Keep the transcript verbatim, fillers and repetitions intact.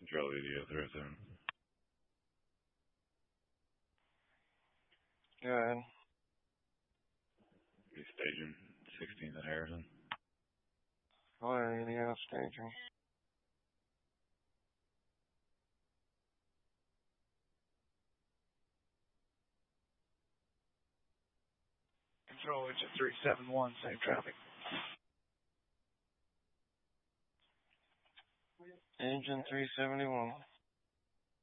Control video three oh seven. Go ahead. Be staging sixteenth at Harrison. Fire Indiana staging. Control engine three seven one, same traffic. Engine three seventy-one.